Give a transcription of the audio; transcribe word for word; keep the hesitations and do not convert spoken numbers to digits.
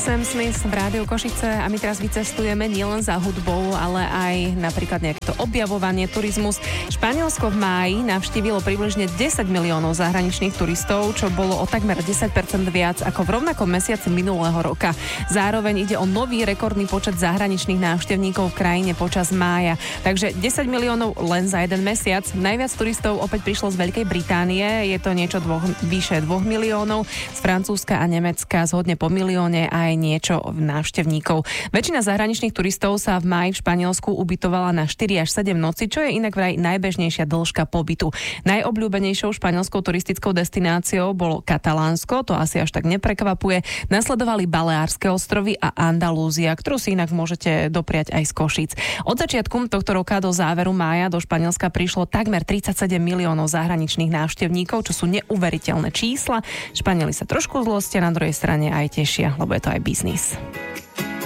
Sam Smith v Rádiu Košice a my teraz vycestujeme nielen za hudbou, ale aj napríklad nejaké to objavovanie, turizmus. Španielsko v máji navštívilo približne desať miliónov zahraničných turistov, čo bolo o takmer desať percent viac ako v rovnakom mesiaci minulého roka. Zároveň ide o nový rekordný počet zahraničných návštevníkov v krajine počas mája. Takže desať miliónov len za jeden mesiac. Najviac turistov opäť prišlo z Veľkej Británie, je to niečo dvoch, vyše dvoch miliónov, z Francúzska a Nemecka zhodne po milióne aj niečo návštevníkov. Väčšina zahraničných turistov sa v máji v Španielsku ubytovala na štyri až sedem noci, čo je inak vraj najbežnejšia dĺžka pobytu. Najobľúbenejšou španielskou turistickou destináciou bolo Katalánsko, to asi až tak neprekvapuje. Nasledovali Baleárske ostrovy a Andalúzia, ktorú si inak môžete dopriať aj z Košíc. Od začiatku tohto roka do záveru mája do Španielska prišlo takmer tridsaťsedem miliónov zahraničných návštevníkov, čo sú neuveriteľné čísla. Španieli sa trošku zlostia, na druhej strane aj tešia, lebo je to aj biznis.